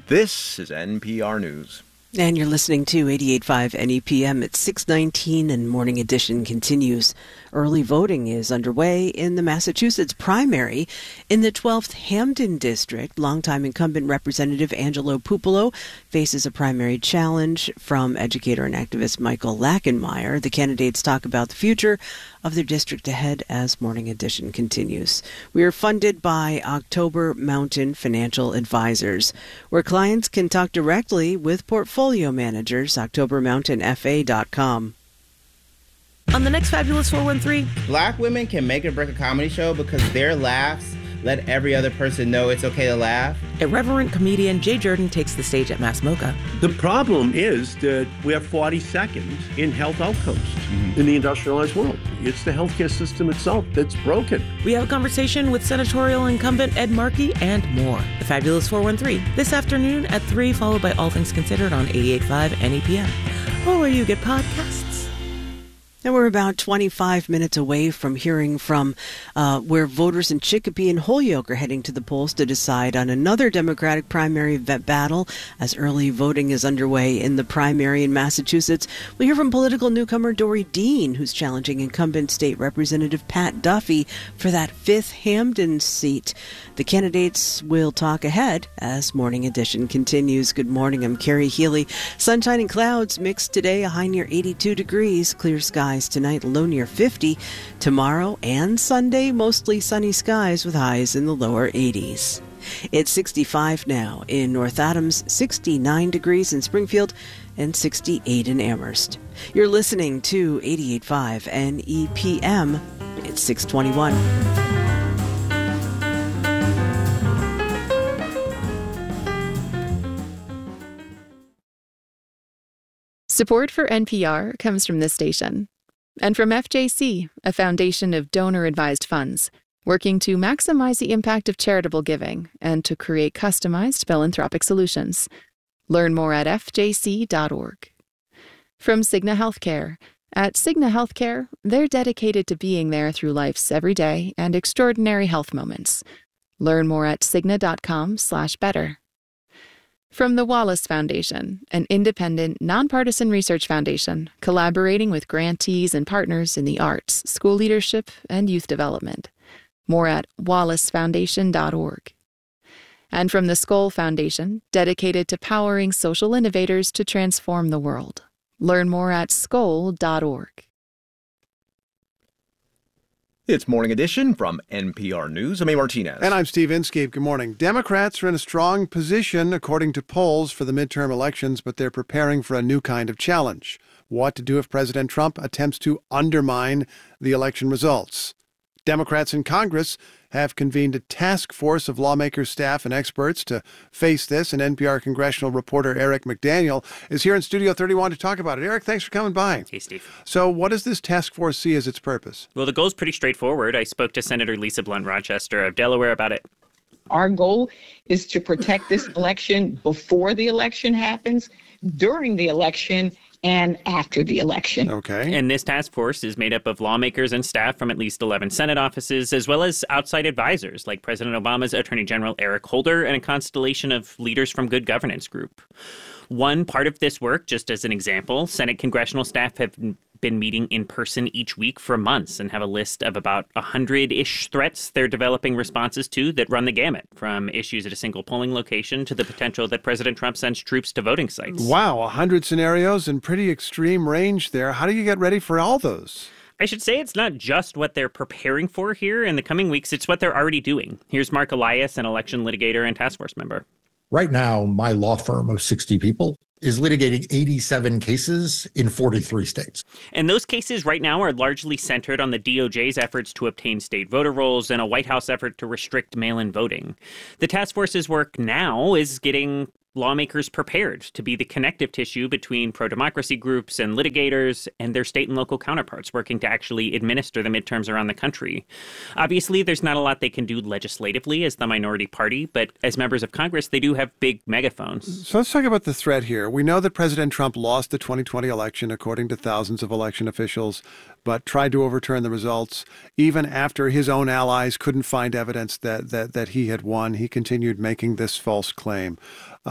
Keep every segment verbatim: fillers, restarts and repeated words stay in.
This is N P R News. And you're listening to eighty-eight point five N E P M at six nineteen, and Morning Edition continues. Early voting is underway in the Massachusetts primary. In the twelfth Hampden District, longtime incumbent Representative Angelo Pupolo faces a primary challenge from educator and activist Michael Lackenmeyer. The candidates talk about the future of their district ahead as Morning Edition continues. We are funded by October Mountain Financial Advisors, where clients can talk directly with portfolio managers. october mountain f a dot com. On the next Fabulous four one three, Black women can make or break a comedy show because their laughs let every other person know it's okay to laugh. irreverent comedian Jay Jordan takes the stage at Mass Mocha. The problem is that we're forty-second in health outcomes mm-hmm. in the industrialized world. It's the healthcare system itself that's broken. We have a conversation with senatorial incumbent Ed Markey and more. The Fabulous four one three this afternoon at three, followed by All Things Considered on eighty-eight point five N E P M. Or where you get podcasts. And we're about twenty-five minutes away from hearing from uh, where voters in Chicopee and Holyoke are heading to the polls to decide on another Democratic primary vet battle as early voting is underway in the primary in Massachusetts. We'll hear from political newcomer Dory Dean, who's challenging incumbent State Representative Pat Duffy for that fifth Hampden seat. The candidates will talk ahead as Morning Edition continues. Good morning, I'm Carrie Healy. Sunshine and clouds mixed today, a high near eighty-two degrees, clear skies tonight, low near fifty. Tomorrow and Sunday, mostly sunny skies with highs in the lower eighties. It's sixty-five now in North Adams, sixty-nine degrees in Springfield, and sixty-eight in Amherst. You're listening to eighty-eight point five N E P M. It's six twenty-one. Support for N P R comes from this station and from F J C, a foundation of donor-advised funds, working to maximize the impact of charitable giving and to create customized philanthropic solutions. Learn more at f j c dot org. From Cigna Healthcare. At Cigna Healthcare, they're dedicated to being there through life's everyday and extraordinary health moments. Learn more at cigna dot com slash better. From the Wallace Foundation, an independent, nonpartisan research foundation collaborating with grantees and partners in the arts, school leadership, and youth development. More at wallace foundation dot org. And from the Skoll Foundation, dedicated to powering social innovators to transform the world. Learn more at skoll dot org. It's Morning Edition from N P R News. I'm A. Martinez. And I'm Steve Inskeep. Good morning. Democrats are in a strong position, according to polls, for the midterm elections, but they're preparing for a new kind of challenge. What to do if President Trump attempts to undermine the election results. Democrats in Congress have convened a task force of lawmakers, staff, and experts to face this, and N P R congressional reporter Eric McDaniel is here in Studio thirty-one to talk about it. Eric, thanks for coming by. Hey, Steve. So what does this task force see as its purpose? Well, the goal is pretty straightforward. I spoke to Senator Lisa Blunt Rochester of Delaware about it. Our goal is to protect this election before the election happens, during the election, and after the election. Okay. And this task force is made up of lawmakers and staff from at least eleven Senate offices, as well as outside advisors like President Obama's Attorney General Eric Holder and a constellation of leaders from Good Governance Group. One part of this work, just as an example, Senate congressional staff have been meeting in person each week for months and have a list of about one hundred-ish threats they're developing responses to that run the gamut, from issues at a single polling location to the potential that President Trump sends troops to voting sites. Wow, one hundred scenarios and pretty extreme range there. How do you get ready for all those? I should say it's not just what they're preparing for here in the coming weeks, it's what they're already doing. Here's Mark Elias, an election litigator and task force member. Right now, my law firm of sixty people is litigating eighty-seven cases in forty-three states. And those cases right now are largely centered on the D O J's efforts to obtain state voter rolls and a White House effort to restrict mail-in voting. The task force's work now is getting lawmakers prepared to be the connective tissue between pro-democracy groups and litigators and their state and local counterparts working to actually administer the midterms around the country. Obviously, there's not a lot they can do legislatively as the minority party, but as members of Congress, they do have big megaphones. So let's talk about the threat here. We know that President Trump lost the twenty twenty election, according to thousands of election officials, but tried to overturn the results. Even after his own allies couldn't find evidence that that, that he had won, he continued making this false claim. Uh,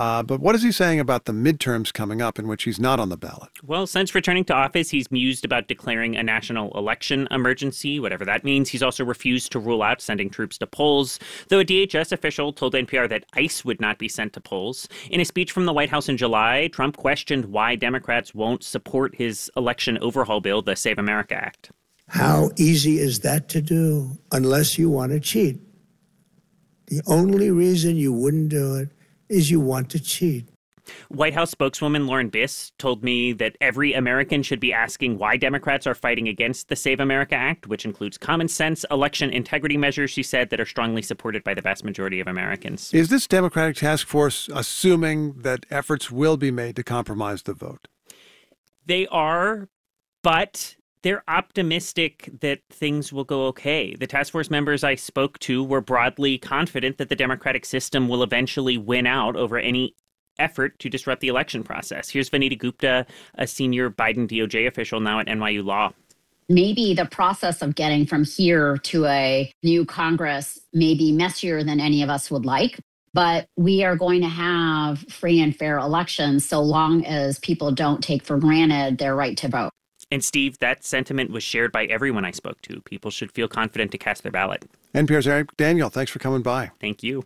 Uh, but what is he saying about the midterms coming up in which he's not on the ballot? Well, since returning to office, he's mused about declaring a national election emergency, whatever that means. He's also refused to rule out sending troops to polls, though a D H S official told N P R that ICE would not be sent to polls. In a speech from the White House in July, Trump questioned why Democrats won't support his election overhaul bill, the Save America Act. How easy is that to do unless you want to cheat? The only reason you wouldn't do it is you want to cheat. White House spokeswoman Lauren Biss told me that every American should be asking why Democrats are fighting against the Save America Act, which includes common sense election integrity measures, she said, that are strongly supported by the vast majority of Americans. Is this Democratic task force assuming that efforts will be made to compromise the vote? They are, but they're optimistic that things will go okay. The task force members I spoke to were broadly confident that the democratic system will eventually win out over any effort to disrupt the election process. Here's Vanita Gupta, a senior Biden D O J official now at N Y U Law. Maybe the process of getting from here to a new Congress may be messier than any of us would like, but we are going to have free and fair elections so long as people don't take for granted their right to vote. And Steve, that sentiment was shared by everyone I spoke to. People should feel confident to cast their ballot. N P R's Eric Daniel, thanks for coming by. Thank you.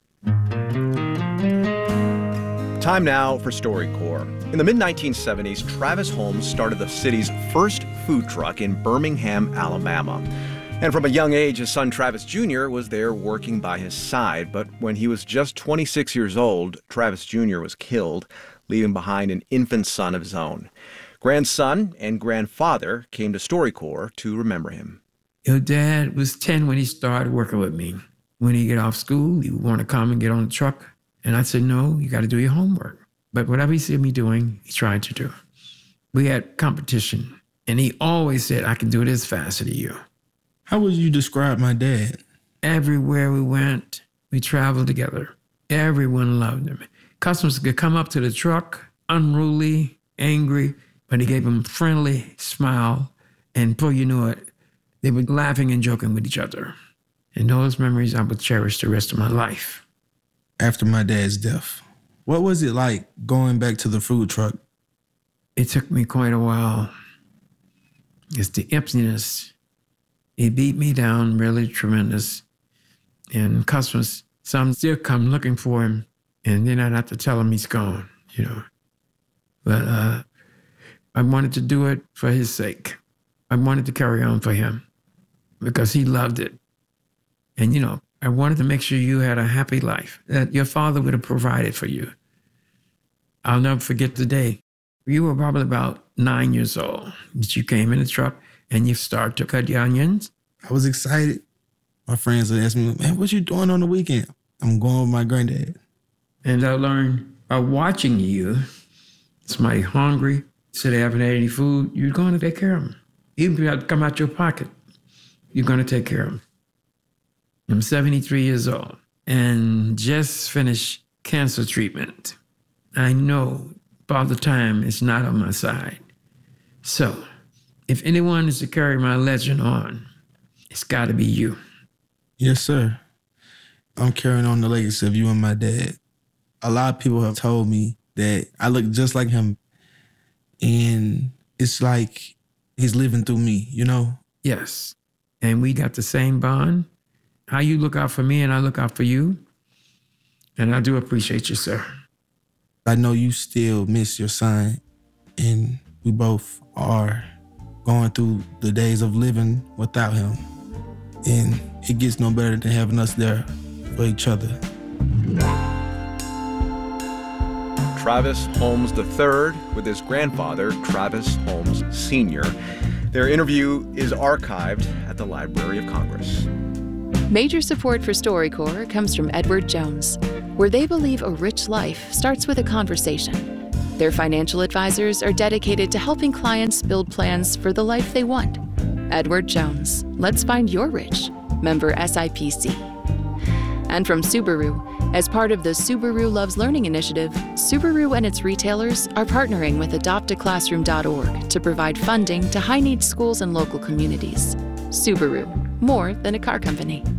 Time now for StoryCorps. In the mid nineteen seventies, Travis Holmes started the city's first food truck in Birmingham, Alabama. And from a young age, his son Travis Junior was there working by his side. But when he was just twenty-six years old, Travis Junior was killed, leaving behind an infant son of his own. Grandson and grandfather came to StoryCorps to remember him. Your dad was ten when he started working with me. When he get off school, he would want to come and get on the truck. And I said, no, you got to do your homework. But whatever he said me doing, he tried to do. We had competition. And he always said, I can do this faster than you. How would you describe my dad? Everywhere we went, we traveled together. Everyone loved him. Customers could come up to the truck, unruly, angry, but he gave them a friendly smile. And before you knew it, they were laughing and joking with each other. And those memories I will cherish the rest of my life. After my dad's death, what was it like going back to the food truck? It took me quite a while. It's the emptiness. It beat me down really tremendous. And customers, some still come looking for him, and then I'd have to tell him he's gone, you know. But uh, I wanted to do it for his sake. I wanted to carry on for him because he loved it. And, you know, I wanted to make sure you had a happy life, that your father would have provided for you. I'll never forget the day. You were probably about nine years old that you came in the truck and you started to cut your onions. I was excited. My friends would ask me, man, what you doing on the weekend? I'm going with my granddad. And I learned by watching you, somebody hungry, so they haven't had any food, you're going to take care of them. Even if you have to come out your pocket, you're going to take care of them. I'm seventy-three years old and just finished cancer treatment. I know Father Time is not on my side. So if anyone is to carry my legend on, it's got to be you. Yes, sir. I'm carrying on the legacy of you and my dad. A lot of people have told me that I look just like him, and it's like he's living through me, you know? Yes. And we got the same bond. How you look out for me and I look out for you. And I do appreciate you, sir. I know you still miss your son, and we both are going through the days of living without him. And it gets no better than having us there for each other. Travis Holmes the third with his grandfather, Travis Holmes Senior Their interview is archived at the Library of Congress. Major support for StoryCorps comes from Edward Jones, where they believe a rich life starts with a conversation. Their financial advisors are dedicated to helping clients build plans for the life they want. Edward Jones, let's find your rich. Member S I P C. And from Subaru, as part of the Subaru Loves Learning initiative, Subaru and its retailers are partnering with adopt a classroom dot org to provide funding to high-need schools and local communities. Subaru, more than a car company.